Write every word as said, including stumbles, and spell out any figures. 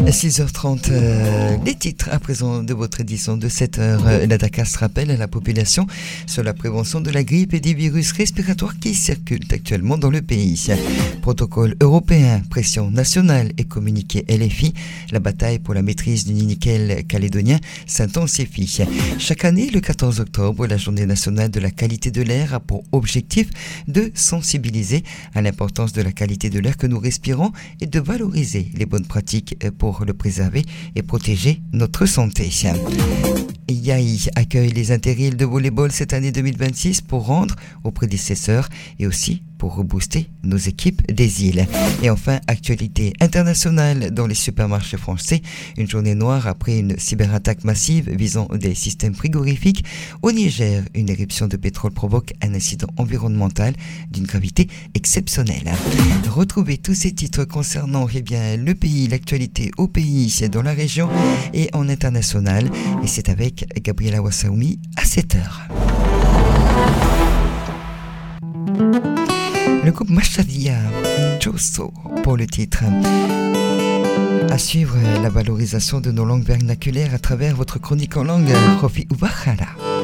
six heures trente, euh, les titres à présent de votre édition de sept heures. La DACAS rappelle à la population sur la prévention de la grippe et des virus respiratoires qui circulent actuellement dans le pays. Protocole européen, pression nationale et communiqué L F I, la bataille pour la maîtrise du nickel calédonien s'intensifie. Chaque année, le quatorze octobre, la journée nationale de la qualité de l'air a pour objectif de sensibiliser à l'importance de la qualité de l'air que nous respirons et de valoriser les bonnes pratiques pour le préserver et protéger notre santé. Yaï accueille les intérils de volleyball cette année deux mille vingt-six pour rendre aux prédécesseurs et aussi pour rebooster nos équipes des îles. Et enfin, actualité internationale dans les supermarchés français. Une journée noire après une cyberattaque massive visant des systèmes frigorifiques. Au Niger, une éruption de pétrole provoque un incident environnemental d'une gravité exceptionnelle. Retrouvez tous ces titres concernant eh bien, le pays, l'actualité au pays, dans la région et en international. Et c'est avec Gabriela Wassaoumi à sept heures. Le groupe Machadia Choso pour le titre. À suivre la valorisation de nos langues vernaculaires à travers votre chronique en langue Rofi Ubachala.